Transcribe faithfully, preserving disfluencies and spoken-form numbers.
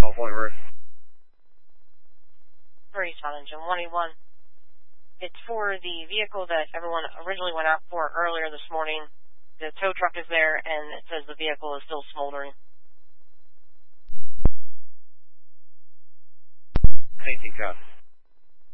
California roof. Tucson engine one eighty-one. It's for the vehicle that everyone originally went out for earlier this morning. The tow truck is there, and it says the vehicle is still smoldering. eighteen copy.